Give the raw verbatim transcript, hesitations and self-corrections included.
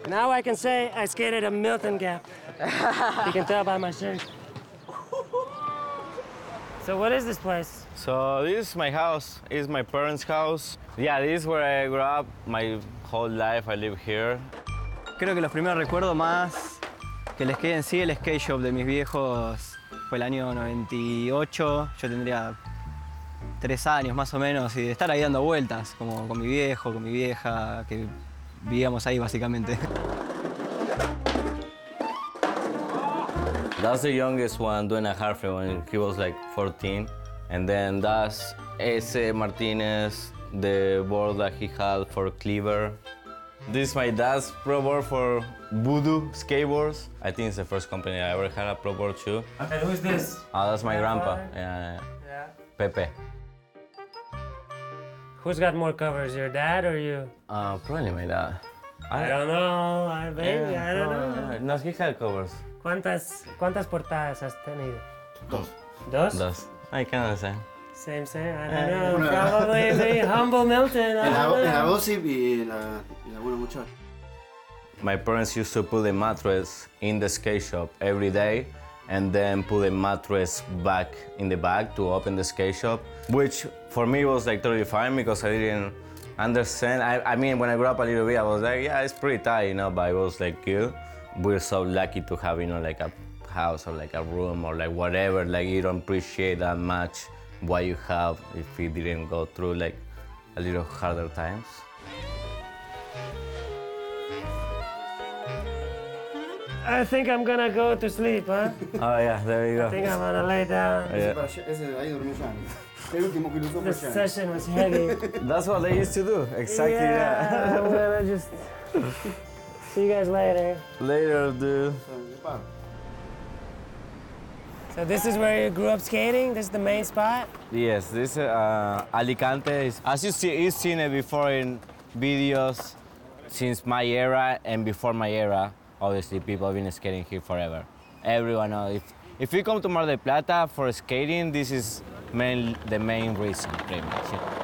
Now I can say I skated a Milton Gap. You can tell by my shirt. So what is this place? So this is my house. It's my parents' house. Yeah, this is where I grew up. My whole life I live here. Creo que los primeros recuerdos más que el skate en sí, el skate shop de mis viejos fue el año noventa y ocho. Yo tendría tres años más o menos y de estar ahí dando vueltas, como con mi viejo, con mi vieja, que vivíamos ahí básicamente. That's the youngest one doing a halfway when he was like fourteen. And then that's Ese Martinez, the board that he had for Cleaver. This is my dad's pro board for Voodoo Skateboards. I think it's the first company I ever had a pro board too. And who's this? Oh, that's my grandpa. Grandfather? Yeah, Yeah. Pepe. Who's got more covers, your dad or you? Uh, probably my dad. I don't know, I baby, Yeah, I don't no, know. yeah. No, he had covers. ¿Cuántas, ¿Cuántas portadas has tenido? Dos. ¿Dos? Dos. I can't say. Same, same, I Eh, don't know. una. Probably the humble Milton, I En la, don't en la know. Gossip y en la, y la Bueno Mucho. My parents used to put the mattress in the skate shop every day and then put the mattress back in the bag to open the skate shop, which for me was like totally fine because I didn't understand. I, I mean, when I grew up a little bit, I was like, yeah, it's pretty tight, you know, but it was like good. We're so lucky to have, you know, like a house or like a room or like whatever. Like you don't appreciate that much what you have if you didn't go through like a little harder times. I think I'm gonna go to sleep, huh? Oh yeah, there you I think go. I'm gonna lay down. Yeah. Para allá- ese de ahí durmió Jan. El último que lo usó fue This Jan. session was heavy. That's what they used to do, exactly. Yeah, I'm gonna just see you guys later. Later, dude. So this is where you grew up skating? This is the main spot? Yes, this uh, Alicante is, as you see, you've seen it before in videos since my era and before my era. Obviously, people have been skating here forever. Everyone knows. If, if you come to Mar del Plata for skating, this is main, the main reason, pretty much.